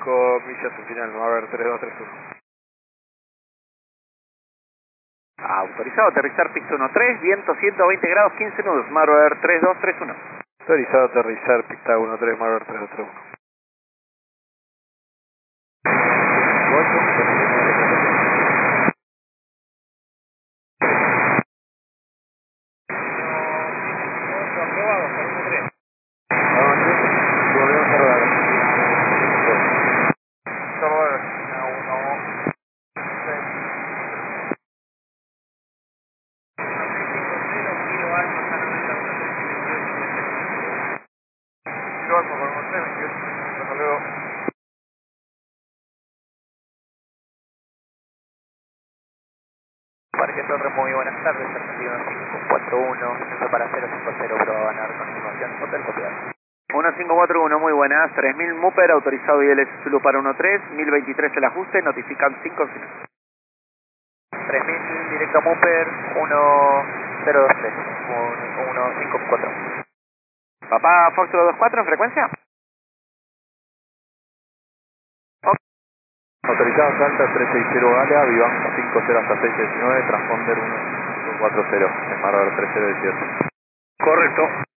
5 millas al final, va a haber 3231. Autorizado, aterrizar pista 13, viento 120 grados, 15 nudos, Marver 3231. Autorizado, aterrizar pista 13, Marver 3231. Parque Torre, muy buenas tardes, Argentino 541, centro para 050, prueba ganar, continuación, hotel copiado. 1541, muy buenas, 3000 Muper, autorizado ILS Zulu para 13, 1023 el ajuste, notifican 5 segundos. 3000, directo Muper, 1023, 1541. Papá Foxtrot 24 en frecuencia. Autorizado Salta 360 Gala, Vivan 50 hasta 619, transponder 1540, en Marver 3018. Correcto.